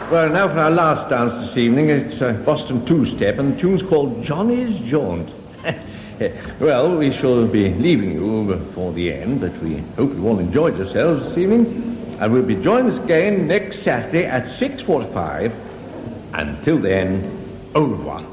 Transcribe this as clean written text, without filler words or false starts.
Well, now for our last dance this evening. It's Boston Two-Step, and the tune's called Johnny's Jaunt. Well, we shall be leaving you before the end, but we hope you all enjoyed yourselves this evening, and we'll be joining us again next Saturday at 6:45. Until then, au revoir.